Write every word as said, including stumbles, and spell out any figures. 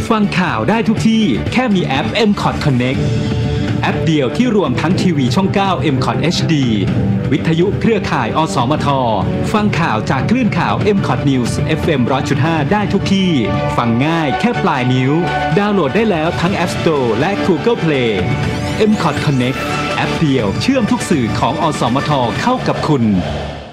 ฟังข่าวได้ทุกที่แค่มีแอป เอ็ม คอท Connect แอปเดียวที่รวมทั้งทีวีช่อง เก้า เอ็ม คอท เอช ดี วิทยุเครือข่ายอสมทฟังข่าวจากคลื่นข่าว เอ็ม คอท News เอฟ เอ็ม หนึ่งร้อยจุดห้า ได้ทุกที่ฟังง่ายแค่ปลายนิ้วดาวน์โหลดได้แล้วทั้ง App Store และ Google Play เอ็ม คอท Connect แอปเดียวเชื่อมทุกสื่อของอสมทเข้ากับคุณ